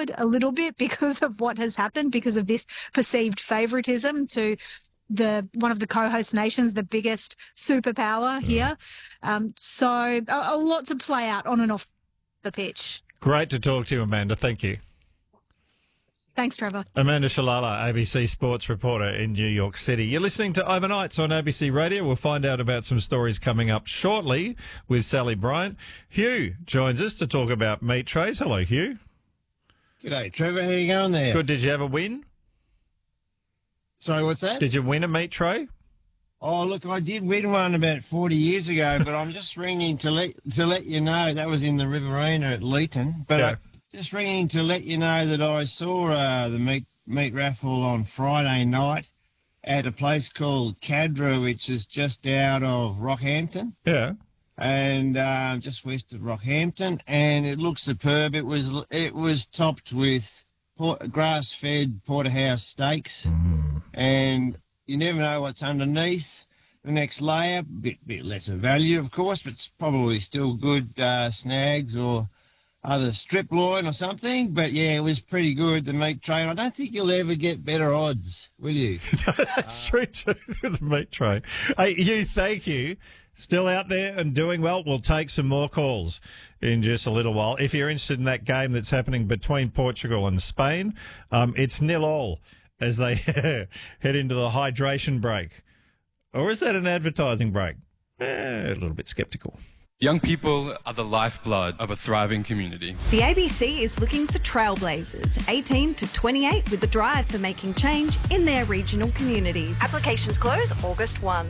soured a little bit because of what has happened, because of this perceived favouritism to one of the co-host nations, the biggest superpower here. So a lot to play out on and off the pitch. Great to talk to you, Amanda. Thank you. Thanks, Trevor. Amanda Shalala, ABC sports reporter in New York City. You're listening to Overnights on ABC Radio. We'll find out about some stories coming up shortly with Sally Bryant. Hugh joins us to talk about meat trays. Hello, Hugh. G'day, Trevor. How you going there? Good. Did you have a win? Sorry, what's that? Did you win a meat tray? Oh, look, I did win one about 40 years ago, but I'm just ringing to let you know that was in the Riverina at Leeton. But Yeah. just ringing to let you know that I saw the meat raffle on Friday night at a place called Cadra, which is just out of Rockhampton. Yeah. And just west of Rockhampton, and it looks superb. It was topped with grass-fed porterhouse steaks, and you never know what's underneath the next layer. Bit lesser value, of course, but it's probably still good snags or other strip loin or something. But yeah, it was pretty good, the meat tray. I don't think you'll ever get better odds, will you? That's true too, with the meat tray. Hey, Hugh, thank you. Still out there and doing well. We'll take some more calls in just a little while. If you're interested in that game that's happening between Portugal and Spain, it's 0-0 as they head into the hydration break. Or is that an advertising break? A little bit sceptical. Young people are the lifeblood of a thriving community. The ABC is looking for trailblazers, 18 to 28, with the drive for making change in their regional communities. Applications close August 1.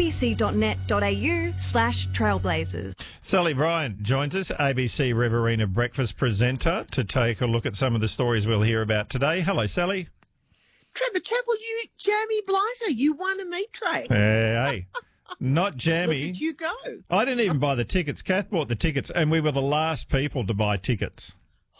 abc.net.au/trailblazers. Sally Bryant joins us, ABC Riverina breakfast presenter, to take a look at some of the stories we'll hear about today. Hello, Sally. Trevor, you jammy blighter, you won a meat tray. Hey. Not jammy. Where did you go? I didn't even buy the tickets. Kath bought the tickets, and we were the last people to buy tickets.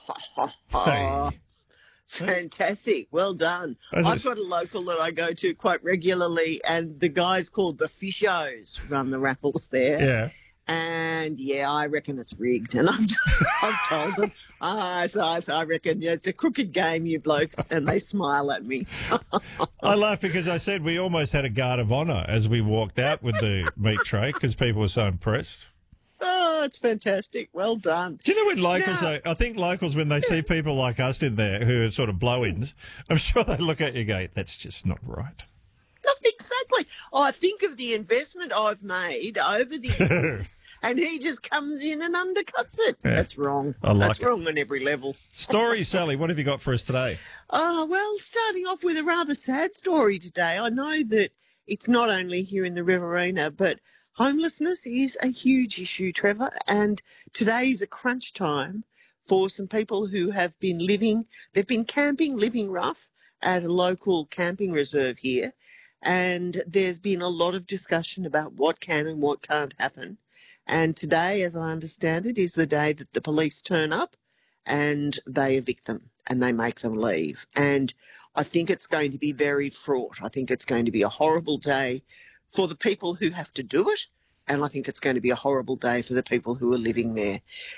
Hey. Fantastic. Well done. I've got a local that I go to quite regularly, and the guys called the Fishos run the raffles there. Yeah. And, yeah, I reckon it's rigged. And I've told them, so I reckon it's a crooked game, you blokes, and they smile at me. I laugh because I said we almost had a guard of honour as we walked out with the meat tray because people were so impressed. Oh, it's fantastic. Well done. Do you know when locals, I think locals, when they see people like us in there who are sort of blow-ins, I'm sure they look at you and go, that's just not right. Exactly. I think of the investment I've made over the years, and he just comes in and undercuts it. Yeah. That's wrong. That's wrong on every level. Story, Sally, what have you got for us today? Well, starting off with a rather sad story today. I know that it's not only here in the Riverina, but homelessness is a huge issue, Trevor, and today is a crunch time for some people who have been they've been camping, living rough at a local camping reserve here. And there's been a lot of discussion about what can and what can't happen. And today, as I understand it, is the day that the police turn up and they evict them and they make them leave. And I think it's going to be very fraught. I think it's going to be a horrible day for the people who have to do it. And I think it's going to be a horrible day for the people who are living there.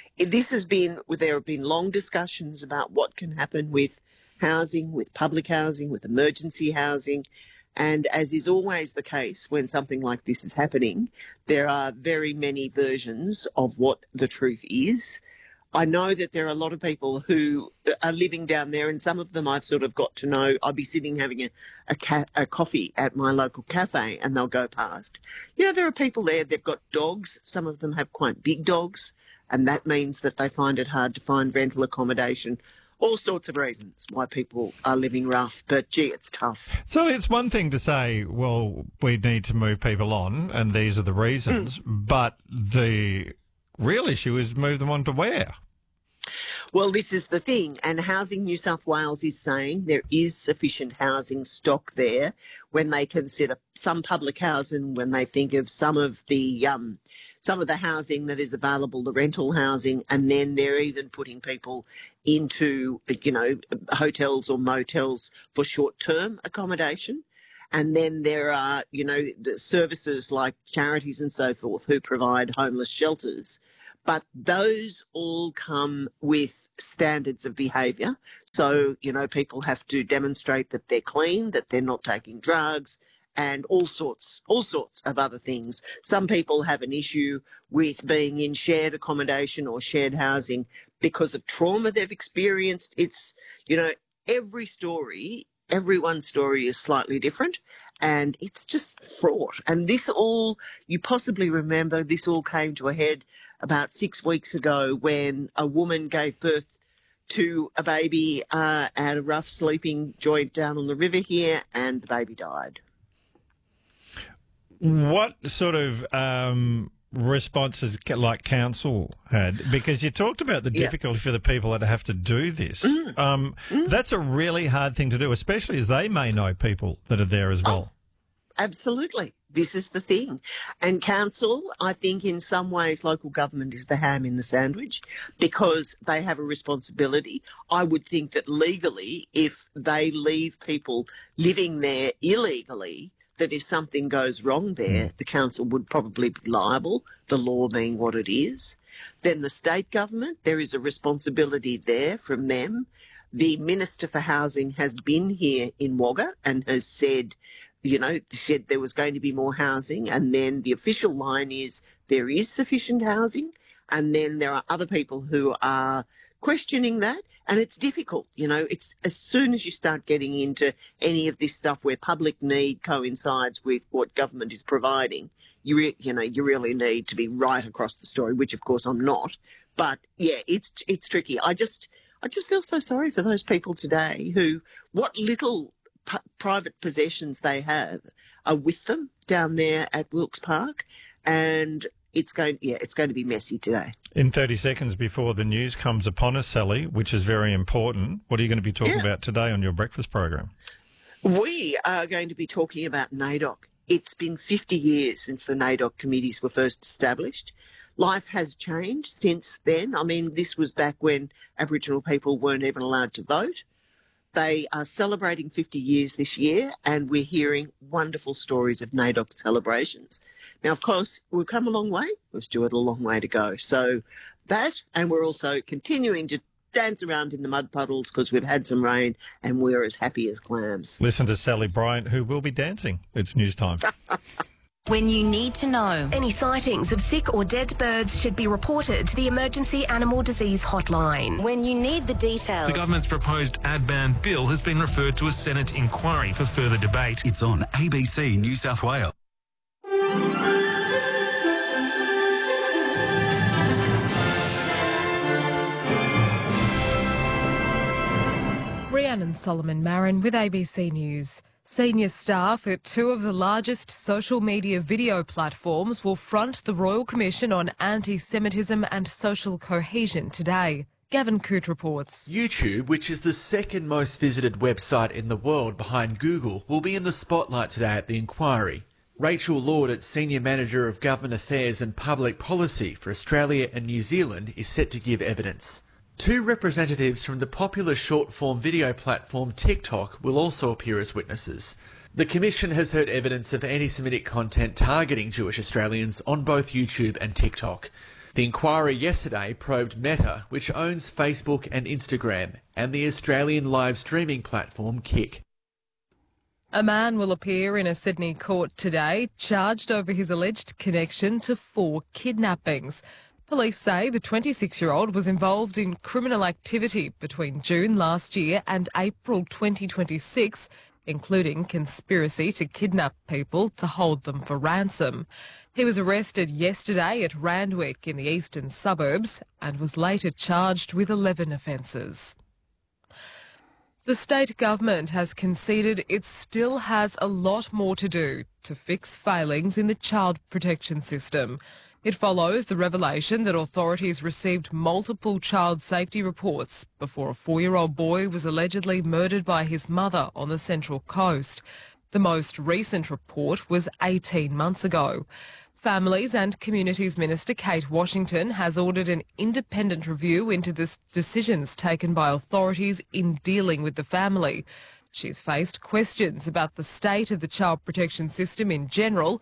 There have been long discussions about what can happen with housing, with public housing, with emergency housing. And as is always the case when something like this is happening, there are very many versions of what the truth is. I know that there are a lot of people who are living down there, and some of them I've sort of got to know. I'll be sitting having a coffee at my local cafe and they'll go past. You know, there are people there, they've got dogs. Some of them have quite big dogs, and that means that they find it hard to find rental accommodation. All sorts of reasons why people are living rough, but, gee, it's tough. So it's one thing to say, well, we need to move people on, and these are the reasons, but the real issue is move them on to where? Well, this is the thing, and Housing New South Wales is saying there is sufficient housing stock there when they consider some public housing, when they think of some of the housing that is available, the rental housing, and then they're even putting people into, hotels or motels for short-term accommodation. And then there are, the services like charities and so forth who provide homeless shelters. But those all come with standards of behaviour. So, people have to demonstrate that they're clean, that they're not taking drugs, and all sorts of other things. Some people have an issue with being in shared accommodation or shared housing because of trauma they've experienced. It's, everyone's story is slightly different, and it's just fraught. And this all, you possibly remember, this all came to a head about 6 weeks ago when a woman gave birth to a baby at a rough sleeping joint down on the river here, and the baby died. What sort of responses like council had? Because you talked about the difficulty for the people that have to do this. That's a really hard thing to do, especially as they may know people that are there as well. Absolutely. This is the thing. And council, I think in some ways local government is the ham in the sandwich because they have a responsibility. I would think that legally, if they leave people living there illegally, that if something goes wrong there, the council would probably be liable, the law being what it is. Then the state government, there is a responsibility there from them. The Minister for Housing has been here in Wagga and has said, said there was going to be more housing, and then the official line is there is sufficient housing, and then there are other people who are questioning that, and it's difficult. It's as soon as you start getting into any of this stuff where public need coincides with what government is providing, you really need to be right across the story, which of course I'm not. But yeah, it's tricky. I just feel so sorry for those people today who, what little private possessions they have are with them down there at Wilkes Park, and it's going to be messy today. In 30 seconds before the news comes upon us, Sally, which is very important, what are you going to be talking about today on your breakfast program? We are going to be talking about NAIDOC. It's been 50 years since the NAIDOC committees were first established. Life has changed since then. I mean, this was back when Aboriginal people weren't even allowed to vote. They are celebrating 50 years this year, and we're hearing wonderful stories of NAIDOC celebrations. Now, of course, we've come a long way. We've still got a long way to go. So that, and we're also continuing to dance around in the mud puddles because we've had some rain and we're as happy as clams. Listen to Sally Bryant, who will be dancing. It's news time. When you need to know. Any sightings of sick or dead birds should be reported to the Emergency Animal Disease Hotline. When you need the details. The government's proposed ad ban bill has been referred to a Senate inquiry for further debate. It's on ABC New South Wales. Rhiannon Solomon-Marin with ABC News. Senior staff at two of the largest social media video platforms will front the Royal Commission on Anti-Semitism and Social Cohesion today. Gavin Coote reports. YouTube, which is the second most visited website in the world behind Google, will be in the spotlight today at the inquiry. Rachel Lord, Senior Manager of Government Affairs and Public Policy for Australia and New Zealand, is set to give evidence. Two representatives from the popular short-form video platform TikTok will also appear as witnesses. The Commission has heard evidence of anti-Semitic content targeting Jewish Australians on both YouTube and TikTok. The inquiry yesterday probed Meta, which owns Facebook and Instagram, and the Australian live streaming platform Kick. A man will appear in a Sydney court today, charged over his alleged connection to 4 kidnappings. Police say the 26-year-old was involved in criminal activity between June last year and April 2026, including conspiracy to kidnap people to hold them for ransom. He was arrested yesterday at Randwick in the eastern suburbs and was later charged with 11 offences. The state government has conceded it still has a lot more to do to fix failings in the child protection system. It follows the revelation that authorities received multiple child safety reports before a 4-year-old boy was allegedly murdered by his mother on the Central Coast. The most recent report was 18 months ago. Families and Communities Minister Kate Washington has ordered an independent review into the decisions taken by authorities in dealing with the family. She's faced questions about the state of the child protection system in general,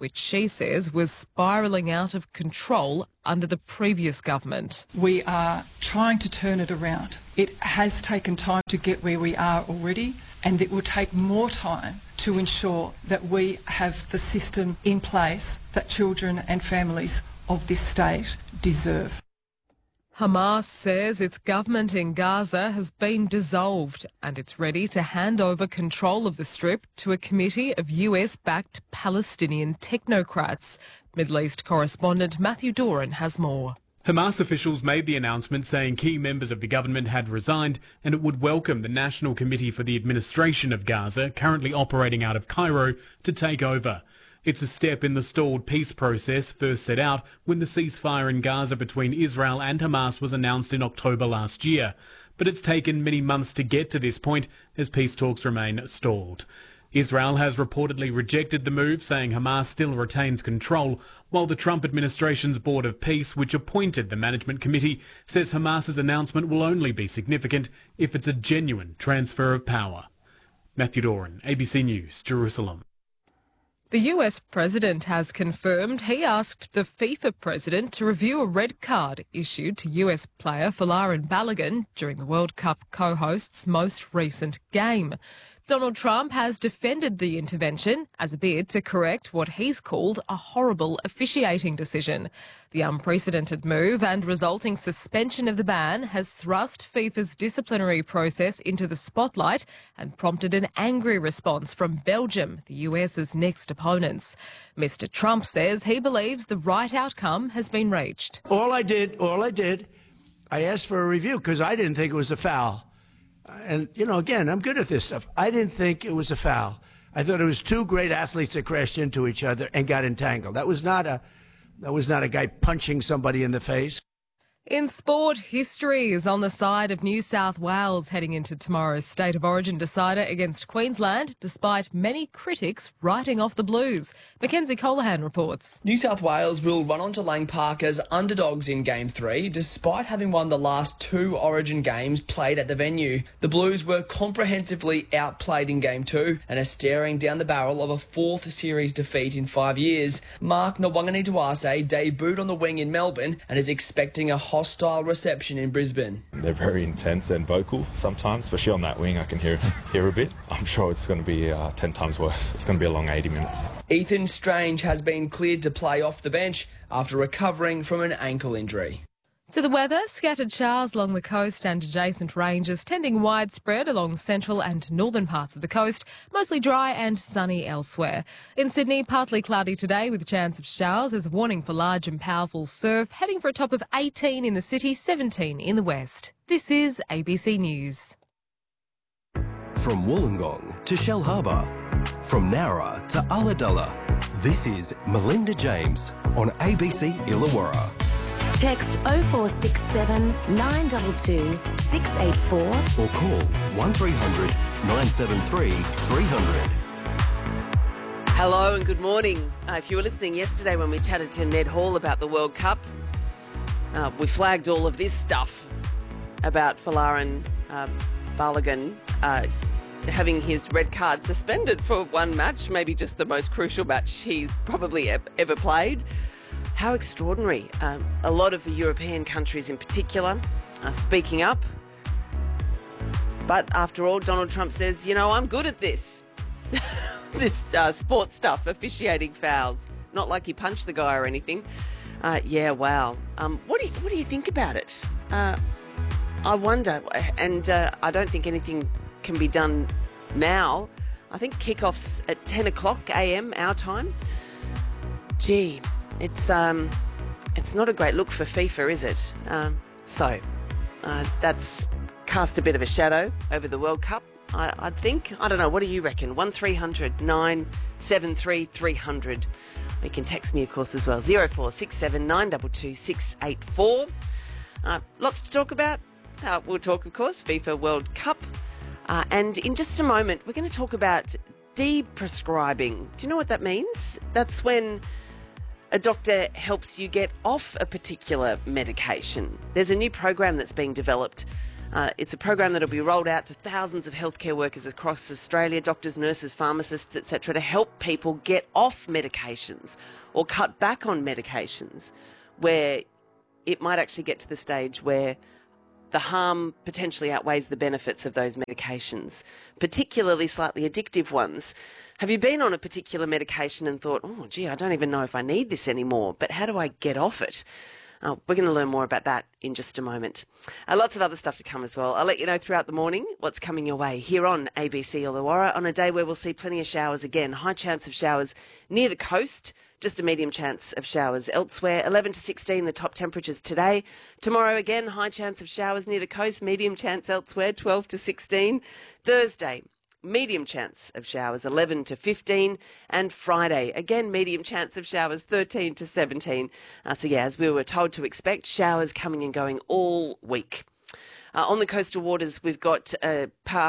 which she says was spiralling out of control under the previous government. We are trying to turn it around. It has taken time to get where we are already, and it will take more time to ensure that we have the system in place that children and families of this state deserve. Hamas says its government in Gaza has been dissolved and it's ready to hand over control of the Strip to a committee of US-backed Palestinian technocrats. Middle East correspondent Matthew Doran has more. Hamas officials made the announcement saying key members of the government had resigned and it would welcome the National Committee for the Administration of Gaza, currently operating out of Cairo, to take over. It's a step in the stalled peace process first set out when the ceasefire in Gaza between Israel and Hamas was announced in October last year. But it's taken many months to get to this point as peace talks remain stalled. Israel has reportedly rejected the move, saying Hamas still retains control, while the Trump administration's Board of Peace, which appointed the management committee, says Hamas's announcement will only be significant if it's a genuine transfer of power. Matthew Doran, ABC News, Jerusalem. The US president has confirmed he asked the FIFA president to review a red card issued to US player Folarin Balogun during the World Cup co-host's most recent game. Donald Trump has defended the intervention as a bid to correct what he's called a horrible officiating decision. The unprecedented move and resulting suspension of the ban has thrust FIFA's disciplinary process into the spotlight and prompted an angry response from Belgium, the US's next opponents. Mr. Trump says he believes the right outcome has been reached. All I did, I asked for a review because I didn't think it was a foul. And, again, I'm good at this stuff. I didn't think it was a foul. I thought it was two great athletes that crashed into each other and got entangled. That was not a guy punching somebody in the face. In sport, history is on the side of New South Wales heading into tomorrow's State of Origin decider against Queensland, despite many critics writing off the Blues. Mackenzie Colahan reports. New South Wales will run on to Lang Park as underdogs in Game 3, despite having won the last 2 Origin games played at the venue. The Blues were comprehensively outplayed in Game 2 and are staring down the barrel of a 4th series defeat in 5 years. Mark Nawaqanitawase debuted on the wing in Melbourne and is expecting a hostile reception in Brisbane. They're very intense and vocal sometimes, especially on that wing. I can hear a bit. I'm sure it's going to be 10 times worse. It's going to be a long 80 minutes. Ethan Strange has been cleared to play off the bench after recovering from an ankle injury. To the weather, scattered showers along the coast and adjacent ranges, tending widespread along central and northern parts of the coast, mostly dry and sunny elsewhere. In Sydney, partly cloudy today with a chance of showers. There's a warning for large and powerful surf, heading for a top of 18 in the city, 17 in the west. This is ABC News. From Wollongong to Shell Harbour, from Nowra to Ulladulla, this is Melinda James on ABC Illawarra. Text 0467 922 684 or call 1300 973 300. Hello and good morning. If you were listening yesterday when we chatted to Ned Hall about the World Cup, we flagged all of this stuff about Folarin Balogun having his red card suspended for one match, maybe just the most crucial match he's probably ever played. How extraordinary. A lot of the European countries in particular are speaking up. But after all, Donald Trump says, I'm good at this. This sports stuff, officiating fouls. Not like he punched the guy or anything. Wow. What do you think about it? I wonder, and I don't think anything can be done now. I think kickoff's at 10 o'clock a.m. our time. Gee, it's not a great look for FIFA, is it? That's cast a bit of a shadow over the World Cup, I think. I don't know, what do you reckon? 1300 973 300. You can text me, of course, as well. 0467 922 684. Lots to talk about. We'll talk, of course, FIFA World Cup. And in just a moment, we're going to talk about de-prescribing. Do you know what that means? That's when a doctor helps you get off a particular medication. There's a new program that's being developed It's a program that will be rolled out to thousands of healthcare workers across Australia, doctors, nurses, pharmacists, etc., to help people get off medications or cut back on medications where it might actually get to the stage where the harm potentially outweighs the benefits of those medications, particularly slightly addictive ones. Have you been on a particular medication and thought, oh, gee, I don't even know if I need this anymore, but how do I get off it? We're going to learn more about that in just a moment. Lots of other stuff to come as well. I'll let you know throughout the morning what's coming your way here on ABC Illawarra on a day where we'll see plenty of showers again. High chance of showers near the coast, just a medium chance of showers elsewhere. 11 to 16, the top temperatures today. Tomorrow again, high chance of showers near the coast, medium chance elsewhere, 12 to 16. Thursday, medium chance of showers, 11 to 15. And Friday, again, medium chance of showers, 13 to 17. As we were told to expect, showers coming and going all week. On the coastal waters, we've got a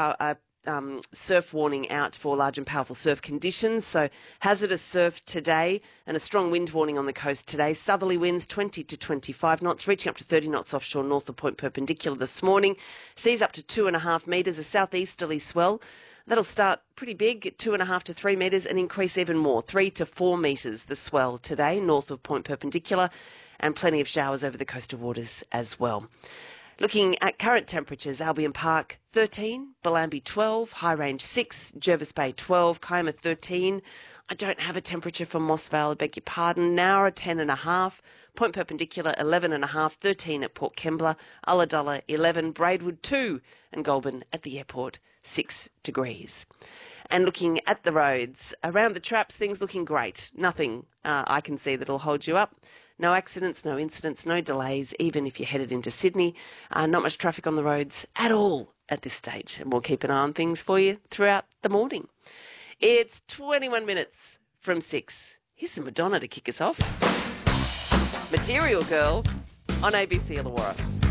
surf warning out for large and powerful surf conditions. So hazardous surf today and a strong wind warning on the coast today. Southerly winds 20 to 25 knots, reaching up to 30 knots offshore north of Point Perpendicular this morning. Seas up to 2.5 metres, a southeasterly swell. That'll start pretty big at 2.5 to 3 metres and increase even more, 3 to 4 metres the swell today, north of Point Perpendicular, and plenty of showers over the coastal waters as well. Looking at current temperatures, Albion Park 13, Bellambi 12, High Range 6, Jervis Bay 12, Kiama 13. I don't have a temperature for Moss Vale, I beg your pardon. Nowra 10.5, Point Perpendicular 11.5, 13 at Port Kembla, Ulladulla 11, Braidwood 2, and Goulburn at the airport 6 degrees. And looking at the roads, around the traps, things looking great. Nothing I can see that'll hold you up. No accidents, no incidents, no delays, even if you're headed into Sydney. Not much traffic on the roads at all at this stage. And we'll keep an eye on things for you throughout the morning. It's 21 minutes from 6. Here's some Madonna to kick us off. Material Girl on ABC Illawarra.